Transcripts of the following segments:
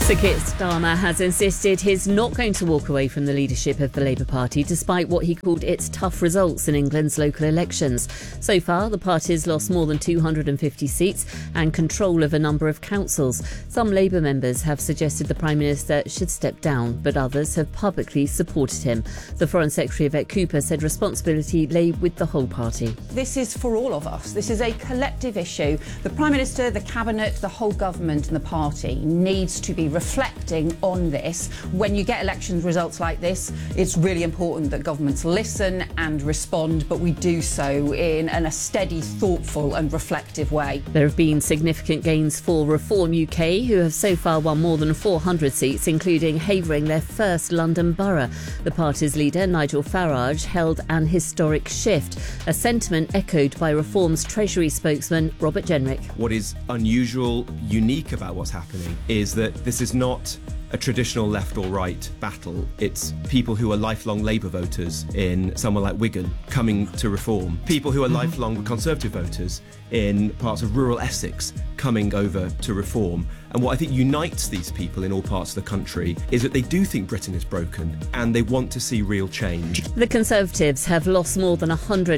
Sir Keir Starmer has insisted he's not going to walk away from the leadership of the Labour Party despite what he called its tough results in England's local elections. So far, the party's lost more than 250 seats and control of a number of councils. Some Labour members have suggested the Prime Minister should step down, but others have publicly supported him. The Foreign Secretary, Yvette Cooper, said responsibility lay with the whole party. This is for all of us. This is a collective issue. The Prime Minister, the Cabinet, the whole government and the party needs to be reflecting on this. When you get election results like this, it's really important that governments listen and respond, but we do so in a steady, thoughtful and reflective way. There have been significant gains for Reform UK, who have so far won more than 400 seats, including havering their first London borough. The party's leader, Nigel Farage, held an historic shift, a sentiment echoed by Reform's Treasury spokesman, Robert Jenrick. What is unusual, unique about what's happening is that this is not a traditional left or right battle. It's people who are lifelong Labour voters in somewhere like Wigan coming to Reform. People who are lifelong Conservative voters in parts of rural Essex coming over to Reform. And what I think unites these people in all parts of the country is that they do think Britain is broken and they want to see real change. The Conservatives have lost more than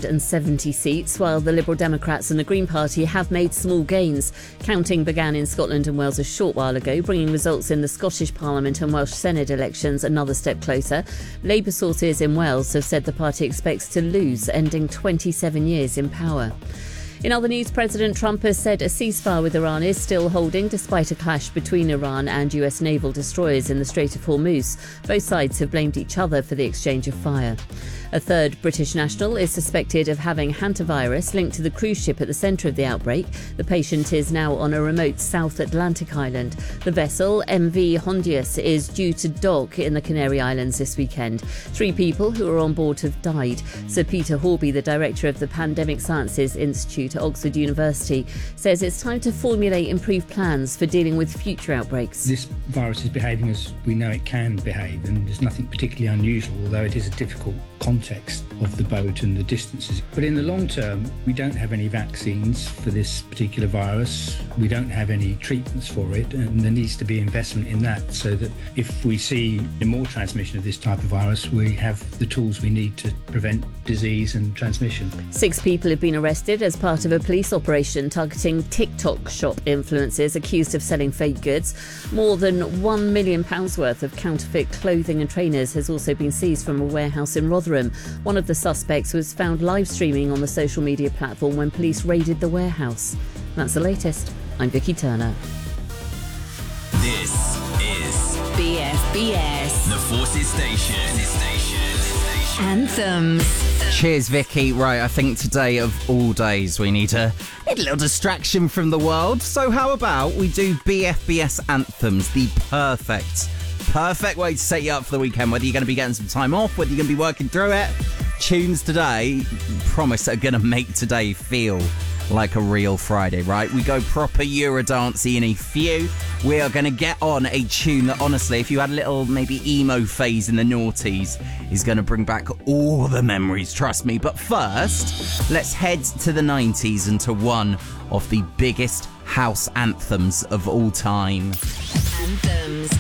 170 seats, while the Liberal Democrats and the Green Party have made small gains. Counting began in Scotland and Wales a short while ago, bringing results in the Scottish Parliament and Welsh Senate elections another step closer. Labour sources in Wales have said the party expects to lose, ending 27 years in power. In other news, President Trump has said a ceasefire with Iran is still holding despite a clash between Iran and US naval destroyers in the Strait of Hormuz. Both sides have blamed each other for the exchange of fire. A third British national is suspected of having hantavirus linked to the cruise ship at the centre of the outbreak. The patient is now on a remote South Atlantic island. The vessel, MV Hondius, is due to dock in the Canary Islands this weekend. 3 people who were on board have died. Sir Peter Horby, the director of the Pandemic Sciences Institute at Oxford University, says it's time to formulate improved plans for dealing with future outbreaks. This virus is behaving as we know it can behave, and there's nothing particularly unusual, although it is a difficult context of the boat and the distances. But in the long term, we don't have any vaccines for this particular virus. We don't have any treatments for it, and there needs to be investment in that so that if we see more transmission of this type of virus, we have the tools we need to prevent disease and transmission. 6 people have been arrested as part of a police operation targeting TikTok shop influencers accused of selling fake goods. More than £1 million worth of counterfeit clothing and trainers has also been seized from a warehouse in Rotherham. One of the suspects was found live streaming on the social media platform when police raided the warehouse. That's the latest. I'm Vicky Turner. This is BFBS, the Forces Station. Anthems. Cheers, Vicky. Right, I think today of all days we need a little distraction from the world. So how about we do BFBS Anthems, the perfect way to set you up for the weekend, whether you're going to be getting some time off, whether you're going to be working through it. Tunes today, promise, are going to make today feel like a real Friday, right? We go proper Eurodance in a few. We are going to get on a tune that, honestly, if you had a little maybe emo phase in the noughties, is going to bring back all the memories, trust me. But first, let's head to the 90s and to one of the biggest house anthems of all time. Anthems.